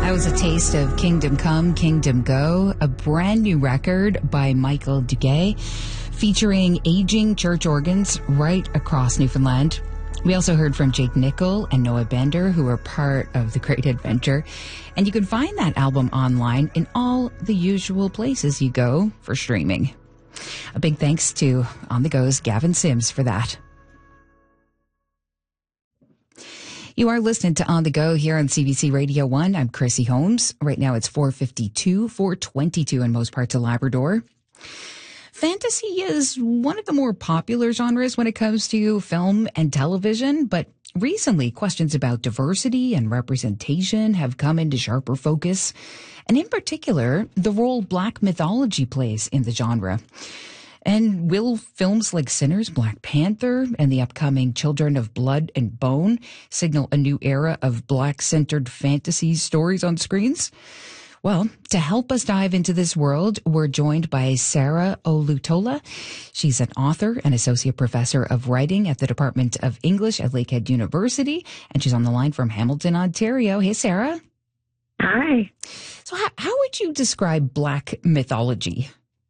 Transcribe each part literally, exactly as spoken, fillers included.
That was a taste of Kingdom Come, Kingdom Go, a brand new record by Michael Duguay featuring aging church organs right across Newfoundland. We also heard from Jake Nickel and Noah Bender, who are part of The Great Adventure. And you can find that album online in all the usual places you go for streaming. A big thanks to On The Go's Gavin Sims for that. You are listening to On The Go here on C B C Radio one. I'm Chrissy Holmes. Right now it's four fifty-two, four twenty-two in most parts of Labrador. Fantasy is one of the more popular genres when it comes to film and television, but recently questions about diversity and representation have come into sharper focus, and in particular, the role Black mythology plays in the genre. And will films like Sinners, Black Panther, and the upcoming Children of Blood and Bone signal a new era of Black-centered fantasy stories on screens? Well, to help us dive into this world, we're joined by Sarah Olutola. She's an author and associate professor of writing at the Department of English at Lakehead University, and she's on the line from Hamilton, Ontario. Hey, Sarah. Hi. So how, how would you describe Black mythology?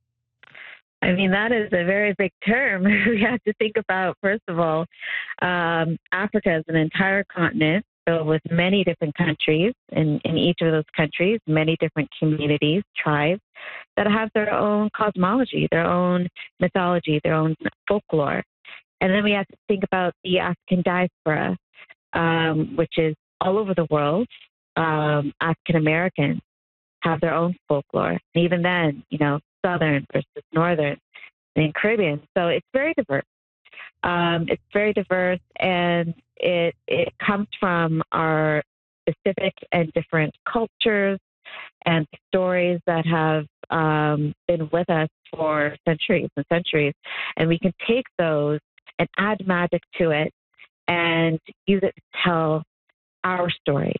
I mean, that is a very big term. We have to think about, first of all, um, Africa is an entire continent filled with many different countries. In, in each of those countries, many different communities, tribes that have their own cosmology, their own mythology, their own folklore. And then we have to think about the African diaspora, um, which is all over the world. Um, African Americans have their own folklore. And even then, you know, Southern versus Northern and Caribbean. So it's very diverse. Um, it's very diverse, and it it comes from our specific and different cultures and stories that have um, been with us for centuries and centuries. And we can take those and add magic to it and use it to tell our story.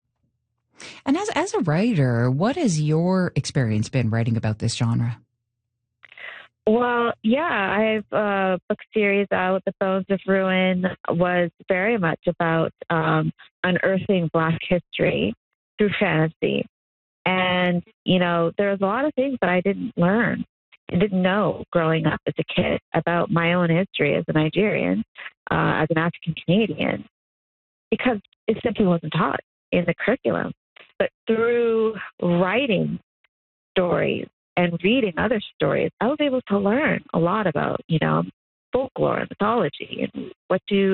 And as as a writer, what has your experience been writing about this genre? Well, yeah, I have a book series out. The Bones of Ruin was very much about um, unearthing Black history through fantasy. And, you know, there's a lot of things that I didn't learn and didn't know growing up as a kid about my own history as a Nigerian, uh, as an African Canadian, because it simply wasn't taught in the curriculum. But through writing stories and reading other stories, I was able to learn a lot about, you know, folklore and mythology and what do